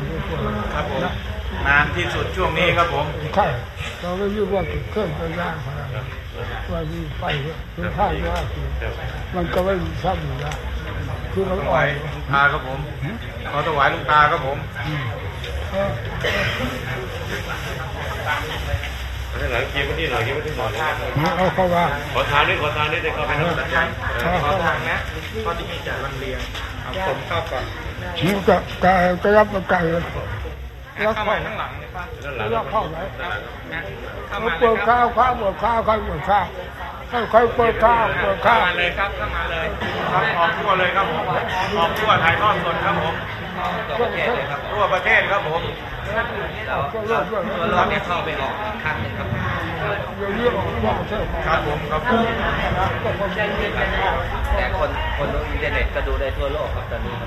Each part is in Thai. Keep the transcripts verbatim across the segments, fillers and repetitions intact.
ครับผมนานที่สุดช่วงนี้ครับผมใช่เราไม่รู้ว่าเครื่องจะย่างอะไรว่ามีไฟถึงข้าวว่ามันก็ไม่มีซ้ำอยู่แล้วคือมันอ่อยลุงตาครับผมขอถวายลุงตาครับผมหลังกินที่หน่อยกินที่หน่อยเอาเข้าว่าขอทานด้วยขอทานด้วยได้เข้าไปขอทานนะข้อที่มีจ่ายวันเรียงผมเข้าก่อนนี่ก็ไก่จะรับมาไก่แล้วเข้ามาข้างหลังแล้วเข้าไหนเปิดข้าวข้าวเปิดข้าวข้าวเปิดข้าวใครเปิดข้าวเปิดข้าวมาเลยครับเข้ามาเลยครับออกทั่วเลยครับผมออกทั่วถ่ายทอดสดครับผมทั่วประเทศครับทั่วประเทศครับผมตัวรอบเนี่ยเข้าไปออกครั้งหนึ่งครับครับผมครับแต่คนคนดูอินเทอร์เน็ตก็ดูได้ทั่วโลกครับตอนนี้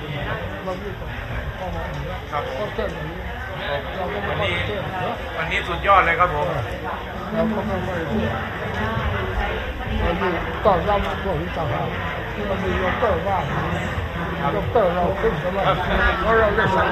ครับวันนี้วันนี้สุดยอดเลยครับผมเราก็ไม่ไม่พูดเราดูตอนรับพวกที่ต่างเราเรามีด็อกเตอร์ว่าด็อกเตอร์เราขึ้นสมัยเพราะเราได้สั่ง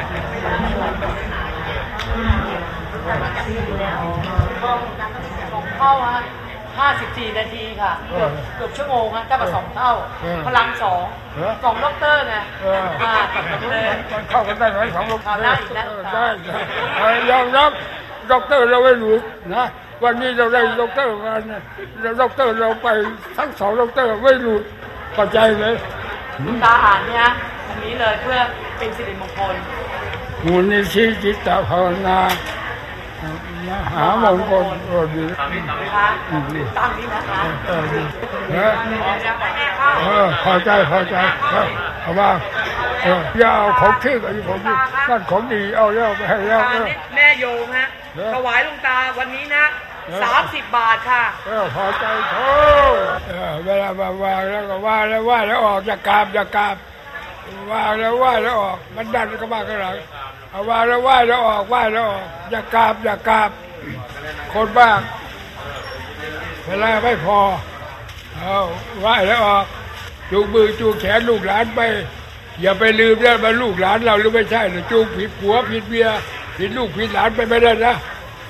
เข้าฮะห้าสิบสี่นาทีค่ะเกือบเกือบชั่วโมงฮะเท่ากับสองเท่าพลังสองสองด็อกเตอร์ไงอ่ากับด็อกเตอร์เข้ากันได้ไหมสองด็อกเตอร์ได้ได้ยอมรับด็อกเตอร์เราไม่รู้นะวันนี้เราได้ด็อกเตอร์มาเนี่ยเราด็อกเตอร์เราไปทั้งสองด็อกเตอร์ไม่รู้เข้าใจไหมตาอ่านเนี่ยอันนี้เลยเพื่อเป็นสิริมงคลมูลนิธิจิตภาวนาหามงคลโอ้ดีนะคะตั้งนี้นะคะเออดีเออพอใจพอใจเอาว่าเอออย่าเอาของที่กับของที่นั่นของดีเอาแล้วไปให้แล้วแม่โยมฮะถวายลุงตาวันนี้นะสามสิบบาทค่ะเออพอใจโธ่เวลามาวางแล้วก็ว่าแล้วว่าแล้วออกจากกราบจากกราบว่าแล้วว่าแล้วออกมันดันก็มาข้างหลังเอาว่าแล้วว่าแล้วออกว่าแล้วออกอย่ากราบอย่ากราบคนบ้างเวลาไม่พอเอาว่าแล้วออกจูงมือจูงแขนลูกหลานไปอย่าไปลืมนะมาลูกหลานเราหรือไม่ใช่หรือจูงผิดผัวผิดเมียผิดลูกผิดหลานไปไม่ได้นะ